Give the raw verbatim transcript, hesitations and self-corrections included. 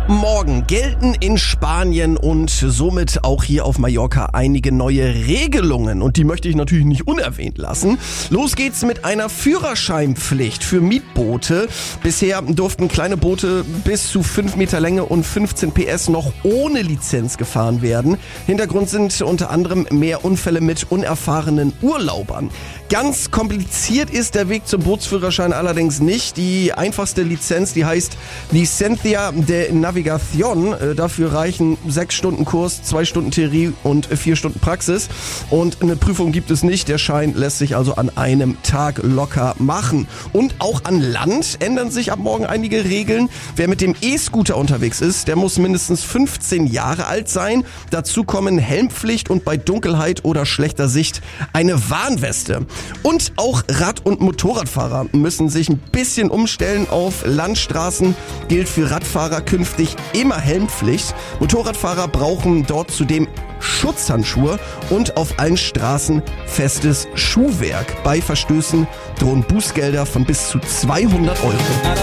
Ab morgen gelten in Spanien und somit auch hier auf Mallorca einige neue Regelungen und die möchte ich natürlich nicht unerwähnt lassen. Los geht's mit einer Führerscheinpflicht für Mietboote. Bisher durften kleine Boote bis zu fünf Meter Länge und fünfzehn P S noch ohne Lizenz gefahren werden. Hintergrund sind unter anderem mehr Unfälle mit unerfahrenen Urlaubern. Ganz kompliziert ist der Weg zum Bootsführerschein allerdings nicht. Die einfachste Lizenz, die heißt Licencia de Navigación. Dafür reichen sechs Stunden Kurs, zwei Stunden Theorie und vier Stunden Praxis. Und eine Prüfung gibt es nicht. Der Schein lässt sich also an einem Tag locker machen. Und auch an Land ändern sich ab morgen einige Regeln. Wer mit dem E-Scooter unterwegs ist, der muss mindestens fünfzehn Jahre alt sein. Dazu kommen Helmpflicht und bei Dunkelheit oder schlechter Sicht eine Warnweste. Und auch Rad- und Motorradfahrer müssen sich ein bisschen umstellen. Auf Landstraßen gilt für Radfahrer künftig immer Helmpflicht. Motorradfahrer brauchen dort zudem Schutzhandschuhe und auf allen Straßen festes Schuhwerk. Bei Verstößen drohen Bußgelder von bis zu zweihundert Euro.